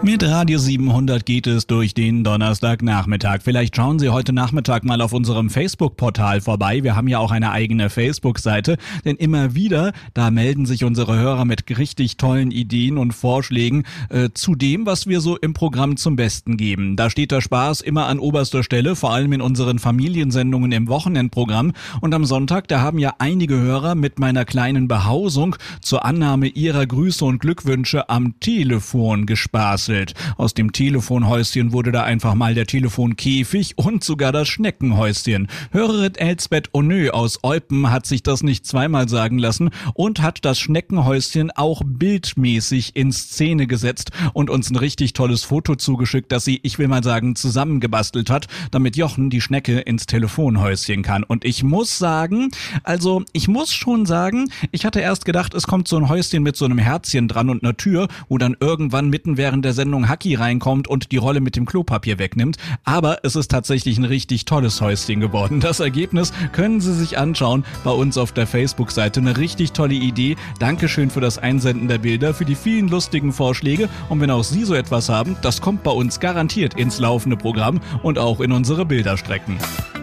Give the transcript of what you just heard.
Mit Radio 700 geht es durch den Donnerstagnachmittag. Vielleicht schauen Sie heute Nachmittag mal auf unserem Facebook-Portal vorbei. Wir haben ja auch eine eigene Facebook-Seite, denn immer wieder, da melden sich unsere Hörer mit richtig tollen Ideen und Vorschlägen zu dem, was wir so im Programm zum Besten geben. Da steht der Spaß immer an oberster Stelle, vor allem in unseren Familiensendungen im Wochenendprogramm. Und am Sonntag, da haben ja einige Hörer mit meiner kleinen Behausung zur Annahme ihrer Grüße und Glückwünsche am Telefon gespaßelt. Aus dem Telefonhäuschen wurde da einfach mal der Telefonkäfig und sogar das Schneckenhäuschen. Hörerin Elsbeth Onö aus Eupen hat sich das nicht zweimal sagen lassen und hat das Schneckenhäuschen auch bildmäßig in Szene gesetzt und uns ein richtig tolles Foto zugeschickt, das sie, ich will mal sagen, zusammengebastelt hat, damit Jochen die Schnecke ins Telefonhäuschen kann. Und ich muss schon sagen, ich hatte erst gedacht, es kommt so ein Häuschen mit so einem Herzchen dran und einer Tür, wo dann irgendwann mitten während der Sendung Hacki reinkommt und die Rolle mit dem Klopapier wegnimmt. Aber es ist tatsächlich ein richtig tolles Häuschen geworden. Das Ergebnis können Sie sich anschauen bei uns auf der Facebook-Seite. Eine richtig tolle Idee. Dankeschön für das Einsenden der Bilder, für die vielen lustigen Vorschläge. Und wenn auch Sie so etwas haben, das kommt bei uns garantiert ins laufende Programm und auch in unsere Bilderstrecken.